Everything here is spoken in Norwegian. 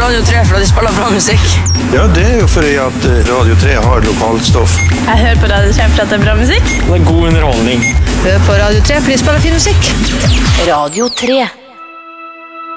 Radio 3 for at de spiller bra musikk. Ja, det jo fordi at Radio 3 har lokalstoff. Jeg hører på Radio 3 for at det bra musikk. Det god underholdning. Hør på Radio 3 for de spiller fin musikk. Radio 3.